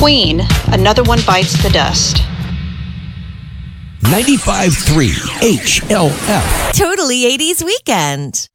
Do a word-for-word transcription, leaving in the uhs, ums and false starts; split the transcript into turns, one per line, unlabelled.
Queen, Another One Bites the Dust.
ninety-five point three H L F.
Totally eighties Weekend.